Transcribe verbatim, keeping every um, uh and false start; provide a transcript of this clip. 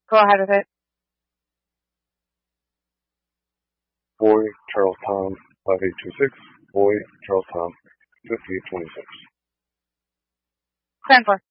Go ahead with it. Boy, Charles Tom, five eight two six. Boy, Charles Tom, fifty-eight twenty-six. ten four.